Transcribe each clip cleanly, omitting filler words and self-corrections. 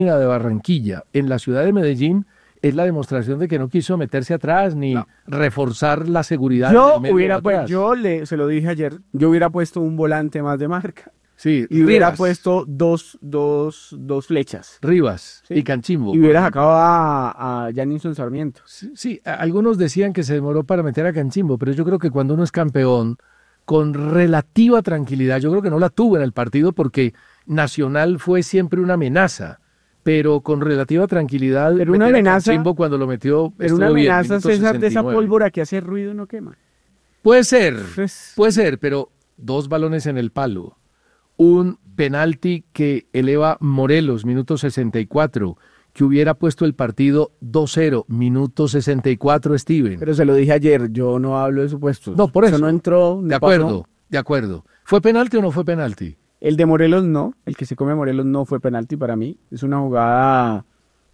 de Barranquilla, en la ciudad de Medellín, es la demostración de que no quiso meterse atrás ni reforzar la seguridad. Se lo dije ayer, yo hubiera puesto un volante más de marca. Sí, Y hubiera puesto dos flechas. Rivas, Sí. y Canchimbo. Y hubiera sacado a Janilson Sarmiento. Sí, algunos decían que se demoró para meter a Canchimbo, pero yo creo que cuando uno es campeón, con relativa tranquilidad, yo creo que no la tuvo en el partido porque Nacional fue siempre una amenaza, pero con relativa tranquilidad. Pero una amenaza. Canchimbo cuando lo metió. Pero una bien, amenaza, minuto César, de esa 69. pólvora que hace ruido no quema. Puede ser, Pues- pero 2 balones en el palo. Un penalti que eleva Morelos, minuto 64, que hubiera puesto el partido 2-0, minuto 64, Steven. Pero se lo dije ayer, yo no hablo de supuestos. No, por eso. No entró. De acuerdo. ¿Fue penalti o no fue penalti? El de Morelos no, el que se come a Morelos no fue penalti para mí. Es una jugada,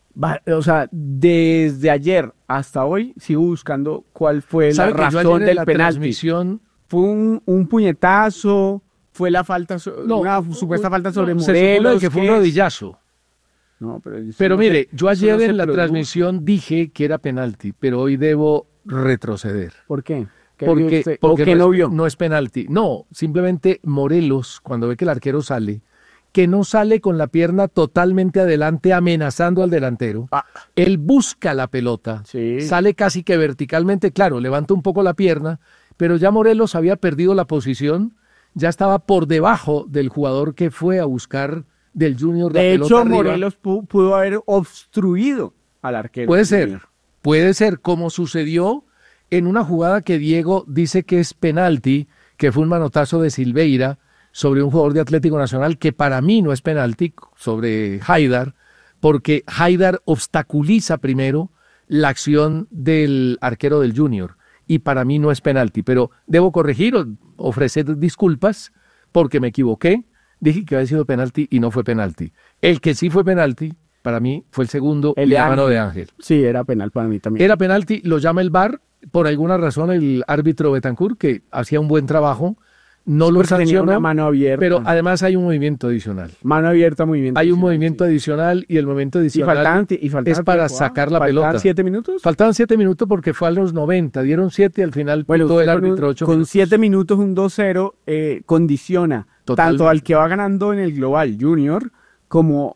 o sea, desde ayer hasta hoy sigo buscando cuál fue la ¿Sabe que yo razón ayer en del la penalti? transmisión Fue un puñetazo, fue la falta, una supuesta falta sobre se Morelos. supone que fue un rodillazo. No, pero Pero mire, yo ayer no se en la produjo. transmisión dije que era penalti, pero hoy debo retroceder. ¿Por qué? ¿Qué vio usted? Porque ¿O qué no vio? No es penalti. No, simplemente Morelos, cuando ve que el arquero sale, que no sale con la pierna totalmente adelante amenazando al delantero. Él busca la pelota, Sí. sale casi que verticalmente, claro, levanta un poco la pierna, pero ya Morelos había perdido la posición, ya estaba por debajo del jugador que fue a buscar del Junior la De pelota hecho, arriba. Morelos pudo haber obstruido al arquero. Puede ser como sucedió en una jugada que Diego dice que es penalti, que fue un manotazo de Silveira sobre un jugador de Atlético Nacional, que para mí no es penalti, sobre Haidar, porque Haidar obstaculiza primero la acción del arquero del Junior, y para mí no es penalti, pero debo corregir, ofrecer disculpas, porque me equivoqué, dije que había sido penalti y no fue penalti. El que sí fue penalti, para mí, fue el segundo, El y de la mano Ángel. de Ángel. Sí, era penal para mí también. Era penalti, lo llama el VAR, por alguna razón el árbitro Betancourt, que hacía un buen trabajo, no lo Porque tenía sancionó, una mano abierta. pero además hay un movimiento adicional. Mano abierta, movimiento. Hay un adicional, movimiento sí. adicional y el movimiento adicional faltaban es para tiempo, sacar la ¿Faltaban pelota. 7 minutos? Faltaban 7 minutos porque fue a los 90, dieron 7 y al final Bueno, todo el usted árbitro 8 con 7 minutos, un 2-0, condiciona Totalmente. tanto al que va ganando en el global Junior como,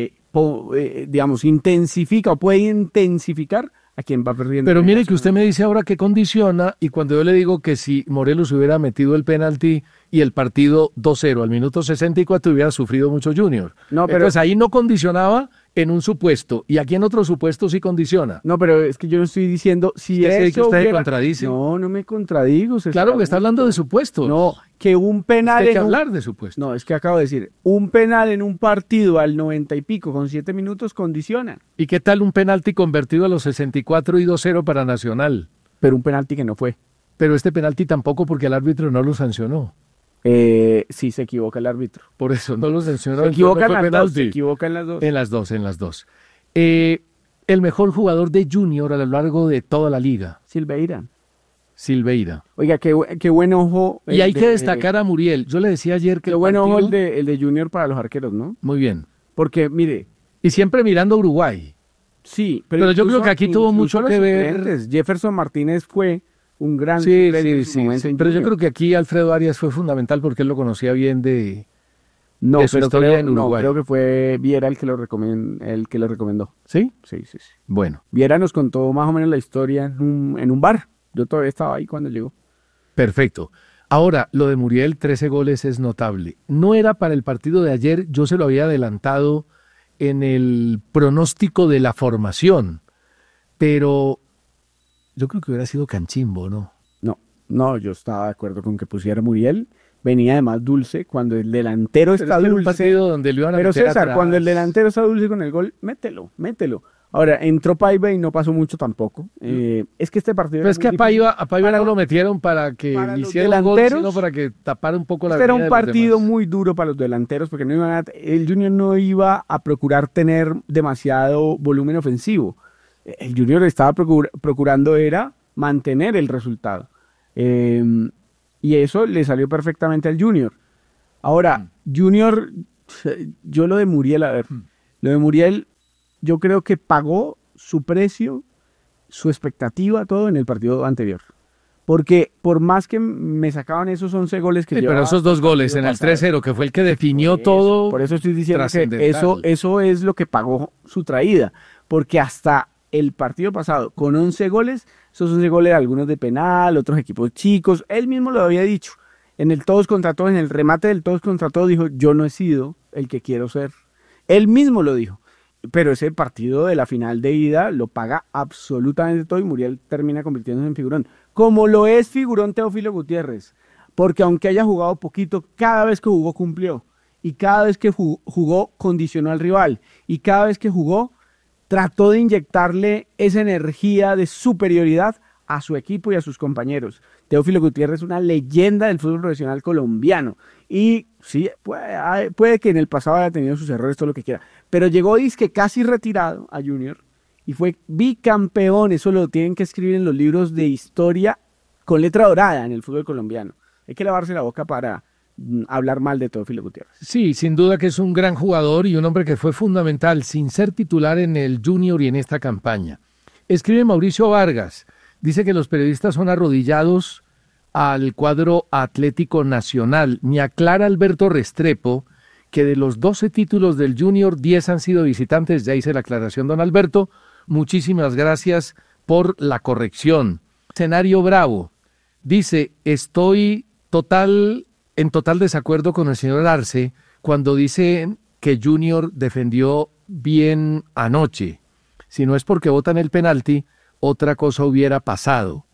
digamos, intensifica o puede intensificar a quien va perdiendo. Pero mire que usted me dice ahora que condiciona, y cuando yo le digo que si Morelos hubiera metido el penalti y el partido 2-0 al minuto 64 hubiera sufrido mucho Junior. No, pero- Entonces ahí no condicionaba en un supuesto, y aquí en otro supuesto sí condiciona. No, pero es que yo no estoy diciendo si Es que eso usted se hubiera- contradice. No, no me contradigo. César Claro que está Augusto. hablando de supuestos. No, que un penal Hay que en un- hablar de supuestos. No, es que acabo de decir, un penal en un partido al 90 y pico con 7 minutos condiciona, ¿Y qué tal un penalti convertido a los 64 y 2-0 para Nacional? pero un penalti que no fue. Pero este penalti tampoco, porque el árbitro no lo sancionó. Sí, se equivoca el árbitro. Por eso no lo sancionó. Se equivoca en no fue las dos, penalti. se equivoca en las dos. En las dos. El mejor jugador de Junior a lo largo de toda la liga, Silveira. Silveira. Oiga, qué buen ojo. Y hay que destacar a Muriel. Yo le decía ayer que Qué buen ojo el de Junior para los arqueros, ¿no? Muy bien. Porque, mire, Y siempre mirando a Uruguay. sí, Pero yo creo que aquí tuvo incluso mucho los que ver. suplentes. Jefferson Martínez fue un gran Sí, suplente en sí, su momento sí. en Pero yo Junior. creo que aquí Alfredo Arias fue fundamental porque él lo conocía bien de No, su pero historia en no, Uruguay. creo que fue Viera el que lo recomendó. ¿Sí? Sí, sí, sí. Bueno, Viera nos contó más o menos la historia en un bar. Yo todavía estaba ahí cuando llegó. perfecto. Ahora, lo de Muriel, 13 goles es notable. No era para el partido de ayer, yo se lo había adelantado en el pronóstico de la formación, pero yo creo que hubiera sido Canchimbo, ¿no? No, yo estaba de acuerdo con que pusiera Muriel. Venía además dulce. Cuando el delantero está Pero es que era un dulce. partido donde lo iban a Pero meter César, atrás. cuando el delantero está dulce con el gol, mételo. Ahora, entró Paiva y no pasó mucho tampoco. Es que este partido... Pero es que a muy Paiva para- no lo metieron para que para los hiciera un gol, delanteros, sino para que tapara un poco la Este era avenida un de los partido demás. muy duro para los delanteros porque el Junior no iba a procurar tener demasiado volumen ofensivo. El Junior estaba procurando era mantener el resultado. Y eso le salió perfectamente al Junior. Ahora, Junior, yo lo de Muriel, a ver, Lo de Muriel, yo creo que pagó su precio, su expectativa, todo en el partido anterior. Porque por más que me sacaban esos 11 goles que Sí, pero llevaba esos 2 goles en el 3-0, que fue el que definió todo. Por eso estoy diciendo que trascendental. eso es lo que pagó su traída. Porque hasta el partido pasado, con 11 goles, esos 11 goles, algunos de penal, otros equipos chicos, él mismo lo había dicho. En el todos contra todos, en el remate del todos contra todos, dijo, yo no he sido el que quiero ser. Él mismo lo dijo. Pero ese partido de la final de ida lo paga absolutamente todo y Muriel termina convirtiéndose en figurón. Como lo es figurón Teófilo Gutiérrez. Porque aunque haya jugado poquito, cada vez que jugó cumplió. Y cada vez que jugó condicionó al rival. Y cada vez que jugó trató de inyectarle esa energía de superioridad a su equipo y a sus compañeros. Teófilo Gutiérrez es una leyenda del fútbol profesional colombiano. Y sí, puede que en el pasado haya tenido sus errores, todo lo que quiera. Pero llegó disque casi retirado a Junior y fue bicampeón. Eso lo tienen que escribir en los libros de historia con letra dorada en el fútbol colombiano. Hay que lavarse la boca para hablar mal de Teófilo Gutiérrez. Sí, sin duda que es un gran jugador y un hombre que fue fundamental sin ser titular en el Junior y en esta campaña. Escribe Mauricio Vargas, dice que los periodistas son arrodillados al cuadro Atlético Nacional. Me aclara Alberto Restrepo que de los 12 títulos del Junior, 10 han sido visitantes. Ya hice la aclaración, don Alberto. Muchísimas gracias por la corrección. Escenario Bravo dice, estoy en total desacuerdo con el señor Arce cuando dice que Junior defendió bien anoche. Si no es porque votan el penalti, otra cosa hubiera pasado.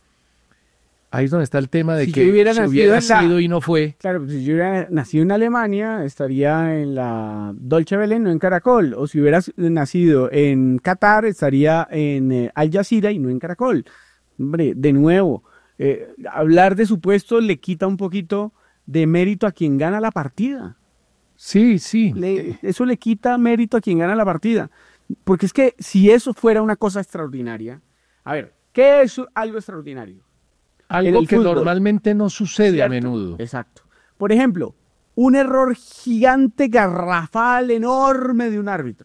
Ahí es donde está el tema de que si hubiera sido y no fue. Claro, si yo hubiera nacido en Alemania, estaría en la Deutsche Welle, no en Caracol. O si hubiera nacido en Qatar, estaría en Al Jazeera y no en Caracol. Hombre, de nuevo, hablar de supuesto le quita un poquito de mérito a quien gana la partida. Sí, sí. Eso le quita mérito a quien gana la partida. Porque es que si eso fuera una cosa extraordinaria, a ver, ¿qué es algo extraordinario? Algo que normalmente no sucede, ¿cierto?, a menudo. Exacto. Por ejemplo, un error gigante, garrafal, enorme de un árbitro.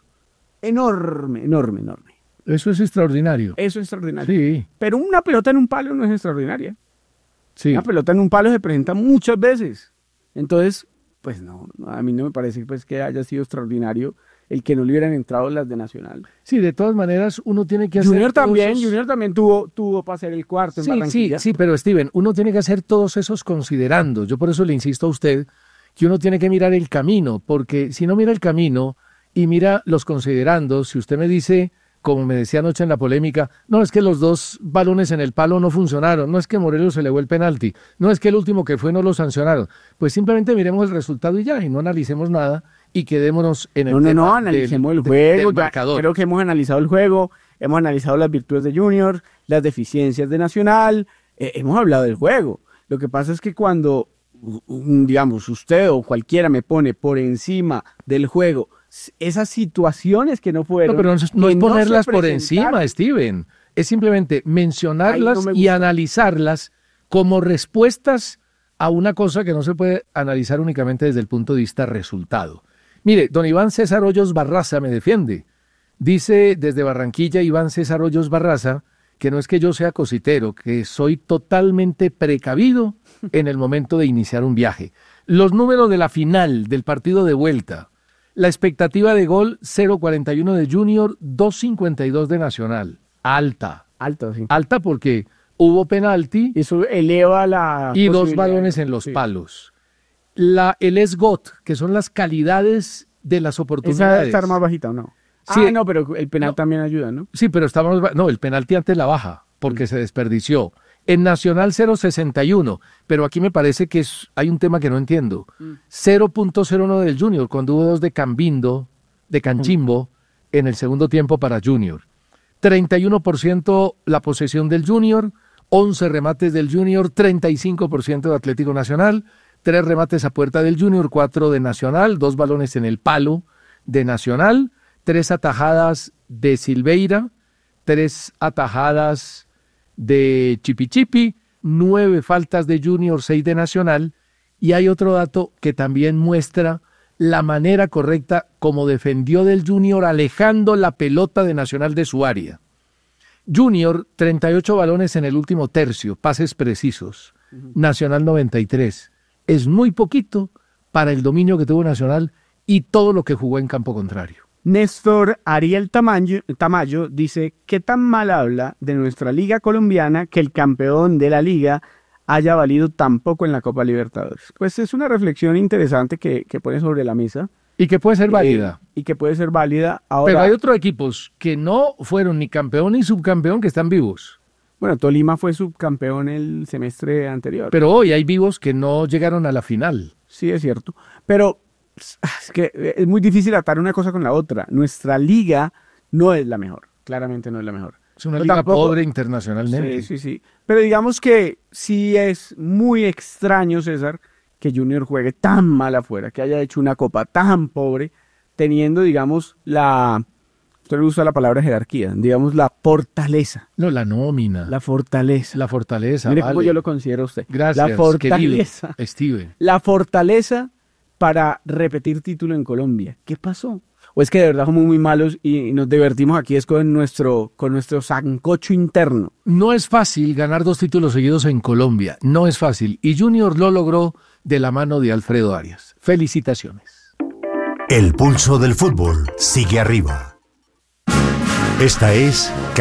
Enorme, enorme, enorme. Eso es extraordinario. Eso es extraordinario. Sí. Pero una pelota en un palo no es extraordinaria. Sí. Una pelota en un palo se presenta muchas veces. Entonces, pues no, a mí no me parece pues, que haya sido extraordinario el que no le hubieran entrado las de Nacional. Sí, de todas maneras, uno tiene que hacer... Junior también tuvo para hacer el cuarto en Barranquilla. Sí, pero Steven, uno tiene que hacer todos esos considerando. Yo por eso le insisto a usted que uno tiene que mirar el camino, porque si no mira el camino y mira los considerandos, si usted me dice, como me decía anoche en la polémica, no, es que los 2 balones en el palo no funcionaron, no es que Morelos se elevó el penalti, no es que el último que fue no lo sancionaron, pues simplemente miremos el resultado y ya, y no analicemos nada, y quedémonos en el tema. No, analicemos el juego. Del marcador. Creo que hemos analizado el juego, hemos analizado las virtudes de Junior, las deficiencias de Nacional, hemos hablado del juego. Lo que pasa es que cuando, digamos, usted o cualquiera me pone por encima del juego esas situaciones que no fueron... No, pero no es ponerlas por encima, Steven. Es simplemente mencionarlas y analizarlas como respuestas a una cosa que no se puede analizar únicamente desde el punto de vista resultado. Mire, don Iván César Hoyos Barraza me defiende. Dice desde Barranquilla Iván César Hoyos Barraza que no es que yo sea cositero, que soy totalmente precavido en el momento de iniciar un viaje. Los números de la final del partido de vuelta. La expectativa de gol 0.41 de Junior, 2.52 de Nacional. Alta. Alta, sí. Alta porque hubo penalti. Eso eleva la... Y 2 balones en los palos. El SGOT, que son las calidades de las oportunidades. ¿Esa está más bajita o no? Sí, no, pero el penal también ayuda, ¿no? Sí, pero el penalti antes la baja, porque se desperdició. En Nacional 0.61, pero aquí me parece que hay un tema que no entiendo. 0.01 del Junior, cuando hubo 2 de Canchimbo en el segundo tiempo para Junior. 31% la posesión del Junior, 11 remates del Junior, 35% de Atlético Nacional, 3 remates a puerta del Junior, 4 de Nacional, 2 balones en el palo de Nacional, 3 atajadas de Silveira, 3 atajadas de Chipi, 9 faltas de Junior, 6 de Nacional, y hay otro dato que también muestra la manera correcta como defendió del Junior alejando la pelota de Nacional de su área. Junior, 38 balones en el último tercio, pases precisos. Nacional 93. Es muy poquito para el dominio que tuvo Nacional y todo lo que jugó en campo contrario. Néstor Ariel Tamayo dice, ¿qué tan mal habla de nuestra liga colombiana que el campeón de la liga haya valido tan poco en la Copa Libertadores? Pues es una reflexión interesante que pone sobre la mesa. Y que puede ser válida. Y que puede ser válida ahora. Pero hay otros equipos que no fueron ni campeón ni subcampeón que están vivos. Bueno, Tolima fue subcampeón el semestre anterior. Pero hoy hay vivos que no llegaron a la final. Sí, es cierto. Pero es que es muy difícil atar una cosa con la otra. Nuestra liga no es la mejor. Claramente no es la mejor. Es una liga pobre internacionalmente. Sí. Pero digamos que sí es muy extraño, César, que Junior juegue tan mal afuera, que haya hecho una copa tan pobre, teniendo, digamos, usted usa la palabra jerarquía, digamos, la fortaleza. No, la nómina. La fortaleza. La fortaleza, Mire vale. cómo yo lo considero a usted. Gracias, la fortaleza. Querido Steven. La fortaleza para repetir título en Colombia. ¿Qué pasó? ¿O es que de verdad somos muy malos y nos divertimos aquí es con nuestro sancocho interno? No es fácil ganar 2 títulos seguidos en Colombia. No es fácil. Y Junior lo logró de la mano de Alfredo Arias. Felicitaciones. El pulso del fútbol sigue arriba. Esta es